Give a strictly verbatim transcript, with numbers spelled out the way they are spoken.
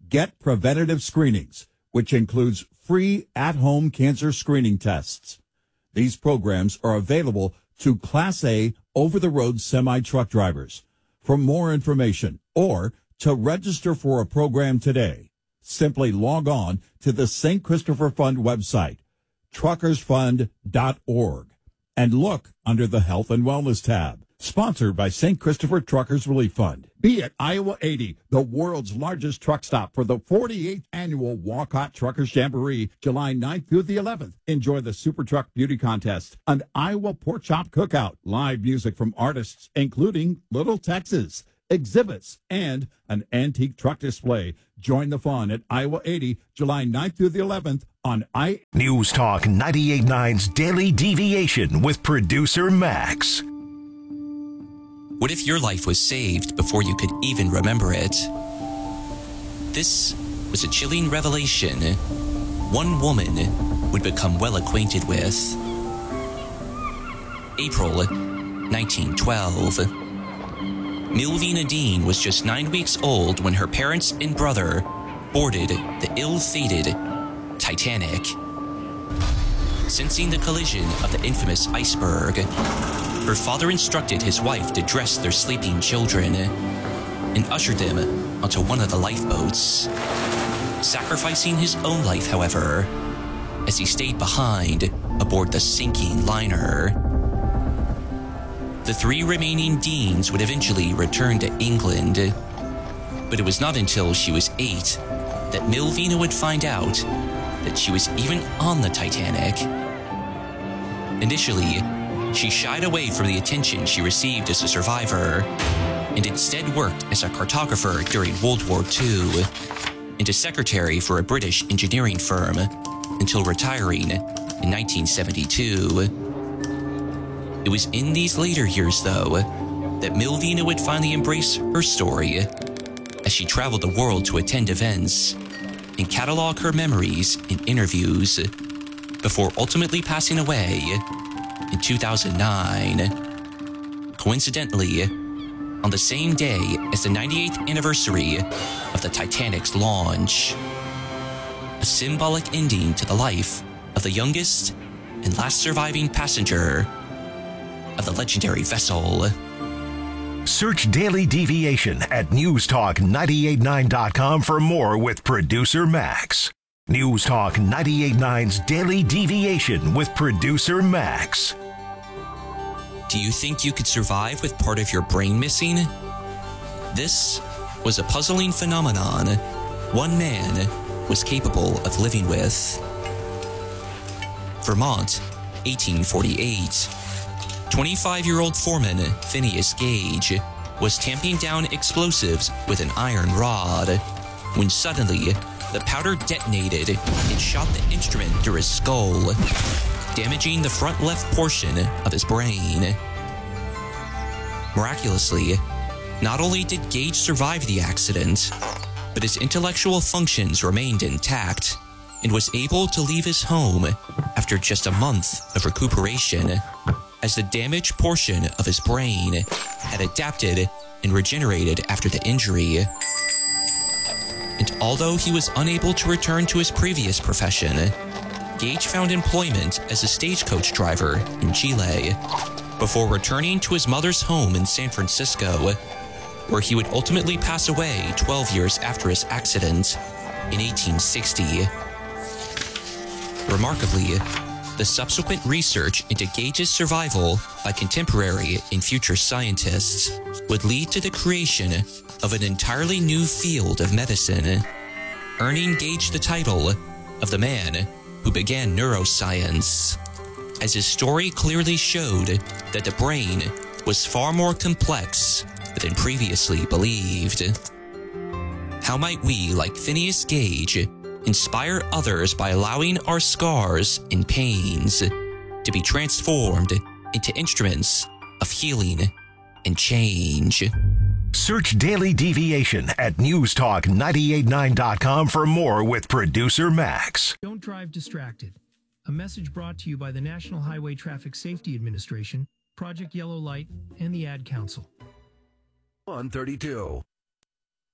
Get preventative screenings, which includes free at-home cancer screening tests. These programs are available to Class A over-the-road semi-truck drivers. For more information or to register for a program today, simply log on to the Saint Christopher Fund website, truckers fund dot org, and look under the Health and Wellness tab. Sponsored by Saint Christopher Truckers Relief Fund. Be at Iowa eighty, the world's largest truck stop for the forty-eighth Annual Walcott Truckers Jamboree, July ninth through the eleventh. Enjoy the Super Truck Beauty Contest, an Iowa Pork Chop Cookout, live music from artists including Little Texas, exhibits, and an antique truck display. Join the fun at Iowa eighty, July ninth through the eleventh on I... News Talk ninety-eight point nine's Daily Deviation with producer Max. What if your life was saved before you could even remember it? This was a chilling revelation one woman would become well acquainted with. April nineteen twelve. Milvina Dean was just nine weeks old when her parents and brother boarded the ill-fated Titanic. Sensing the collision of the infamous iceberg, her father instructed his wife to dress their sleeping children and ushered them onto one of the lifeboats, sacrificing his own life, however, as he stayed behind aboard the sinking liner. The three remaining Deans would eventually return to England, but it was not until she was eight that Milvina would find out that she was even on the Titanic. Initially, she shied away from the attention she received as a survivor and instead worked as a cartographer during World War Two and a secretary for a British engineering firm until retiring in nineteen seventy-two. It was in these later years, though, that Milvina would finally embrace her story as she traveled the world to attend events and catalog her memories in interviews before ultimately passing away in two thousand nine. Coincidentally, on the same day as the ninety-eighth anniversary of the Titanic's launch. A symbolic ending to the life of the youngest and last surviving passenger of the legendary vessel. Search Daily Deviation at news talk nine eight nine dot com for more with producer Max. News Talk ninety-eight point nine's Daily Deviation with producer Max. Do you think you could survive with part of your brain missing? This was a puzzling phenomenon one man was capable of living with. Vermont, eighteen forty-eight. twenty-five-year-old foreman Phineas Gage was tamping down explosives with an iron rod when suddenly the powder detonated and shot the instrument through his skull, damaging the front left portion of his brain. Miraculously, not only did Gage survive the accident, but his intellectual functions remained intact and was able to leave his home after just a month of recuperation, as the damaged portion of his brain had adapted and regenerated after the injury. And although he was unable to return to his previous profession, Gage found employment as a stagecoach driver in Chile before returning to his mother's home in San Francisco, where he would ultimately pass away twelve years after his accident in eighteen sixty. Remarkably, the subsequent research into Gage's survival by contemporary and future scientists would lead to the creation of an entirely new field of medicine, earning Gage the title of the man who began neuroscience, as his story clearly showed that the brain was far more complex than previously believed. How might we, like Phineas Gage, inspire others by allowing our scars and pains to be transformed into instruments of healing and change? Search Daily Deviation at news talk nine eight nine dot com for more with producer Max. Don't drive distracted. A message brought to you by the National Highway Traffic Safety Administration, Project Yellow Light, and the Ad Council. one thirty-two.